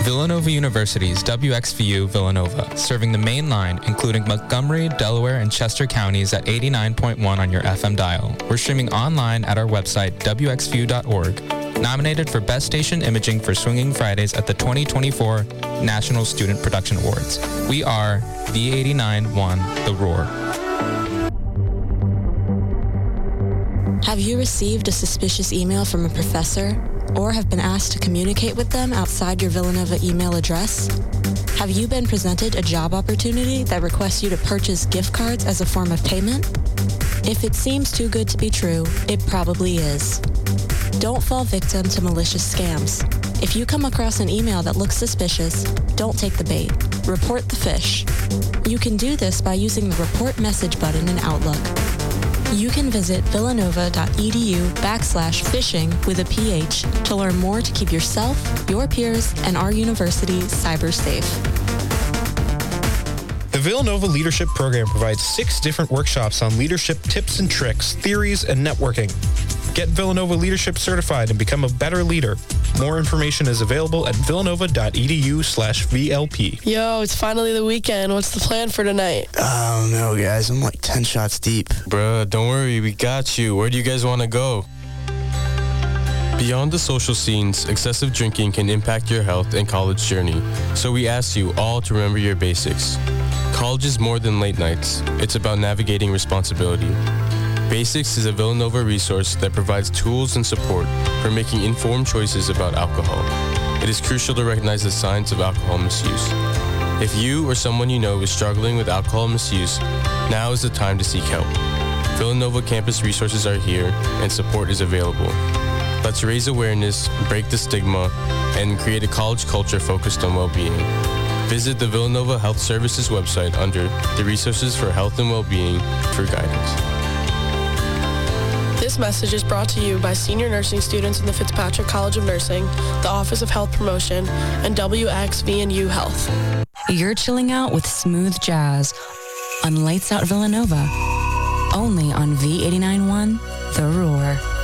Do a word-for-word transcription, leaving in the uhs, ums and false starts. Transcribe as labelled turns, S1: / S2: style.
S1: Villanova University's W X V U Villanova, serving the main line, including Montgomery, Delaware, and Chester counties at eighty-nine point one on your F M dial. We're streaming online at our website, W X V U dot org. Nominated for Best Station Imaging for Swinging Fridays at the twenty twenty-four National Student Production Awards. We are V eighty-nine point one The Roar.
S2: Have you received a suspicious email from a professor or have been asked to communicate with them outside your Villanova email address? Have you been presented a job opportunity that requests you to purchase gift cards as a form of payment? If it seems too good to be true, it probably is. Don't fall victim to malicious scams. If you come across an email that looks suspicious, don't take the bait. Report the fish. You can do this by using the Report Message button in Outlook. You can visit villanova.edu backslash phishing with a P H to learn more to keep yourself, your peers, and our university cyber safe.
S3: The Villanova Leadership Program provides six different workshops on leadership tips and tricks, theories, and networking. Get Villanova Leadership certified and become a better leader. More information is available at villanova.edu slash VLP.
S4: Yo, it's finally the weekend. What's the plan for tonight?
S5: I don't know, guys. I'm like ten shots deep.
S6: Bruh, don't worry. We got you. Where do you guys want to go? Beyond the social scenes, excessive drinking can impact your health and college journey. So we ask you all to remember your basics. College is more than late nights. It's about navigating responsibility. Basics is a Villanova resource that provides tools and support for making informed choices about alcohol. It is crucial to recognize the signs of alcohol misuse. If you or someone you know is struggling with alcohol misuse, now is the time to seek help. Villanova campus resources are here and support is available. Let's raise awareness, break the stigma, and create a college culture focused on well-being. Visit the Villanova Health Services website under the Resources for Health and Well-Being for guidance.
S4: This message is brought to you by senior nursing students in the Fitzpatrick College of Nursing, the Office of Health Promotion, and W X V and U Health.
S7: You're chilling out with smooth jazz on Lights Out Villanova, only on V eighty-nine point one The Roar.